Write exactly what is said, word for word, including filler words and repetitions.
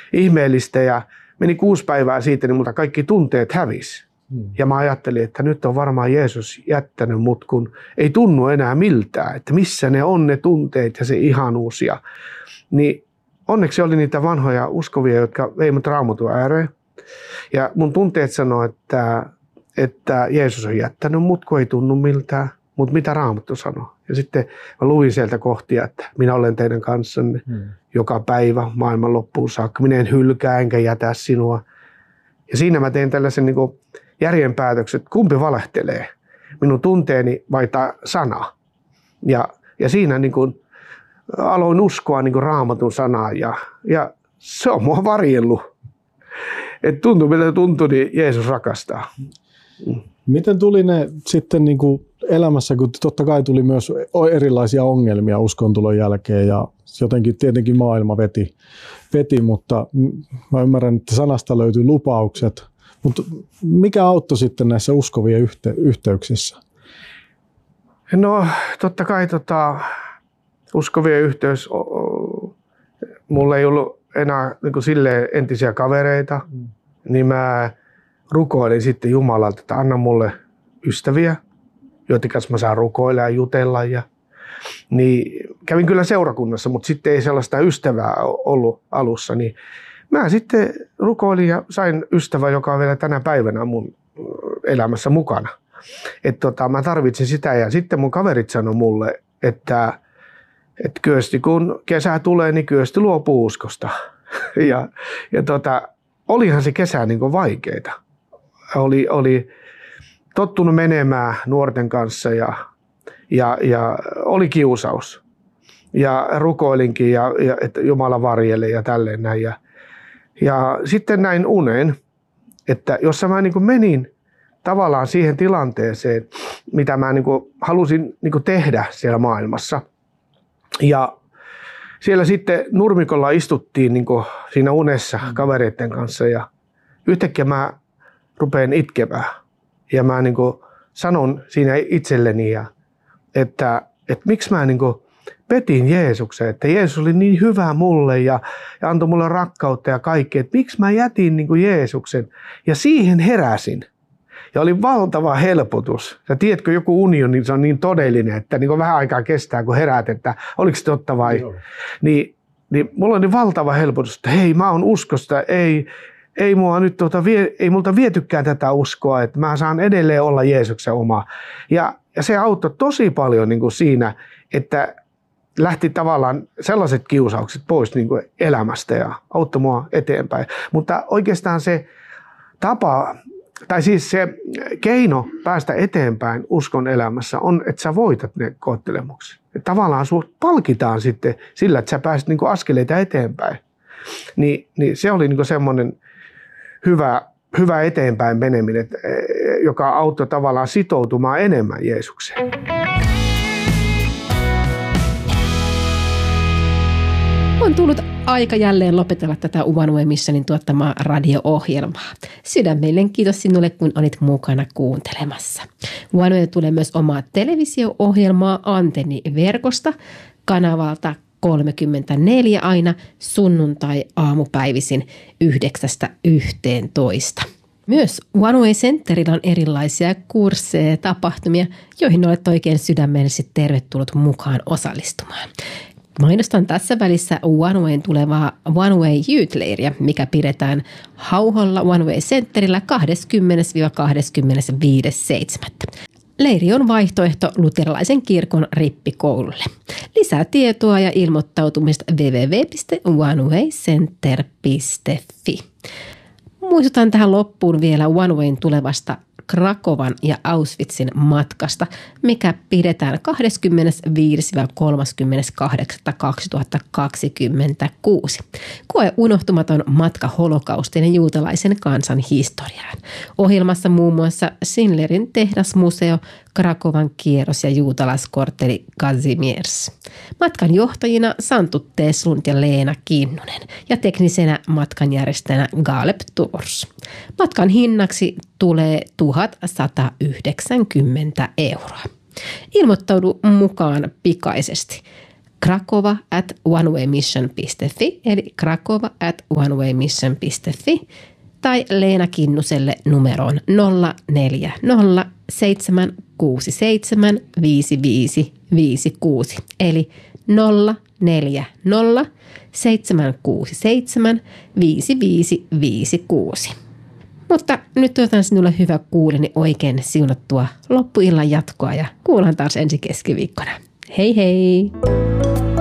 ihmeellistä ja meni kuusi päivää siitä, niin multa kaikki tunteet hävisi. Hmm. Ja mä ajattelin, että nyt on varmaan Jeesus jättänyt mut, kun ei tunnu enää miltään, että missä ne on ne tunteet ja se ihanuus. Ja, niin onneksi oli niitä vanhoja uskovia, jotka vei mut Raamatun ääreen. Ja mun tunteet sanoo, että, että Jeesus on jättänyt mut, kun ei tunnu miltään. Mutta mitä Raamattu sanoo? Ja sitten mä luin sieltä kohtia, että minä olen teidän kanssanne hmm. joka päivä maailman loppuun saakka. Minä en hylkää enkä jätä sinua. Ja siinä mä tein tällaisen niin kuin järjenpäätöksen, että kumpi valehtelee. Minun tunteeni vai tämä sana. Ja, ja siinä niin kuin aloin uskoa niin kuin Raamatun sanaa ja, ja se on mua varjellut. Että tuntuu mitä tuntui, niin Jeesus rakastaa. Miten tuli ne sitten niin kuin elämässä, kun totta kai tuli myös erilaisia ongelmia uskontulon jälkeen ja jotenkin tietenkin maailma veti, veti mutta mä ymmärrän, että sanasta löytyy lupaukset. Mutta mikä auttoi sitten näissä uskovien yhte- yhteyksissä? No totta kai tota, uskovien yhteys, mulla ei ollut enää niin kuin silleen entisiä kavereita, mm. niin mä rukoilin sitten Jumalalta, että anna mulle ystäviä, joiden kanssa mä saan rukoilla ja jutella. Ja, niin kävin kyllä seurakunnassa, mutta sitten ei sellaista ystävää ollut alussa. Niin mä sitten rukoilin ja sain ystävän, joka on vielä tänä päivänä mun elämässä mukana. Että tota, mä tarvitsin sitä ja sitten mun kaverit sanoi mulle, että, että Kyösti kun kesä tulee, niin Kyösti luopuu uskosta. ja ja tota, olihan se kesä niin kuin vaikeita. Oli, oli tottunut menemään nuorten kanssa ja, ja, ja oli kiusaus. Ja rukoilinkin, ja, ja, että Jumala varjele ja tälleen näin. Ja, ja sitten näin unen, että jos mä niin kuin menin tavallaan siihen tilanteeseen, mitä mä niin kuin halusin niin kuin tehdä siellä maailmassa. Ja siellä sitten nurmikolla istuttiin niin kuin siinä unessa kavereiden kanssa ja yhtäkkiä mä rupean itkemään. Ja mä niin kuin sanon siinä itselleni, ja, että, että miksi mä niin kuin petin Jeesuksen, että Jeesus oli niin hyvä mulle ja, ja antoi mulle rakkautta ja kaikkea, että miksi mä jätin niin kuin Jeesuksen. Ja siihen heräsin. Ja oli valtava helpotus. Ja tiedätkö, joku unioni, niin se on niin todellinen, että niin kuin vähän aikaa kestää, kun heräät, että oliko se totta vai? Niin, niin mulla oli valtava helpotus, että hei, mä oon uskosta, ei, ei, mua nyt tuota, vie, ei multa vietykään tätä uskoa, että mä saan edelleen olla Jeesuksen oma. Ja, ja se auttoi tosi paljon niin kuin siinä, että lähti tavallaan sellaiset kiusaukset pois niin kuin elämästä ja auttoi mua eteenpäin. Mutta oikeastaan se tapa, tai siis se keino päästä eteenpäin uskon elämässä on, että sä voitat ne koettelemukset. Että tavallaan sut palkitaan sitten sillä, että sä pääset niin kuin askeleita eteenpäin. Niin, niin se oli niin kuin semmoinen hyvä, hyvä eteenpäin meneminen, joka auttoi tavallaan sitoutumaan enemmän Jeesukseen. On tullut aika jälleen lopetella tätä One Way Missionin tuottamaa radio-ohjelmaa. Sydämellinen kiitos sinulle, kun olit mukana kuuntelemassa. One Way tulee myös omaa televisio-ohjelmaa Antenni-verkosta kanavalta kolmekymmentäneljä aina sunnuntai-aamupäivisin yhdeksästä yhteentoista. Myös One Way Centerillä on erilaisia kursseja ja tapahtumia, joihin olet oikein sydämellisesti tervetullut mukaan osallistumaan. Mainostan tässä välissä One Wayn tulevaa One Way Youth-leiriä, mikä pidetään Hauholla One Way Centerillä kahdeskymmenes kahdeskymmenesviides seitsemättä Leiri on vaihtoehto luterilaisen kirkon rippikoululle. Lisää tietoa ja ilmoittautumista double-u double-u double-u piste one way center piste f i. Muistutan tähän loppuun vielä One Wayn tulevasta Krakowan ja Auschwitzin matkasta, mikä pidetään kahdeskymmenesviides kolmaskymmeneskahdeksas kaksituhattakaksikymmentäkuusi. Koe unohtumaton matka holokaustin ja juutalaisen kansan historiaan. Ohjelmassa muun muassa Schindlerin tehdasmuseo, Krakowan kierros ja juutalaiskortteli Kazimierz. Matkan johtajina Santtu Teslund ja Leena Kinnunen ja teknisenä matkanjärjestäjänä Galeb Tours. Matkan hinnaksi tulee tuhatsatayhdeksänkymmentä euroa. Ilmoittaudu mukaan pikaisesti. krakova at onewaymission piste fi eli krakova at onewaymission piste fi tai Leena Kinnuselle numeroon nolla neljä nolla seitsemän kuusi seitsemän viisi viisi viisi kuusi eli nolla neljä nolla seitsemän kuusi seitsemän viisi viisi viisi kuusi. Mutta nyt toivotan sinulle hyvä kuuleni oikein siunattua loppuillan jatkoa ja kuullaan taas ensi keskiviikkona. Hei hei!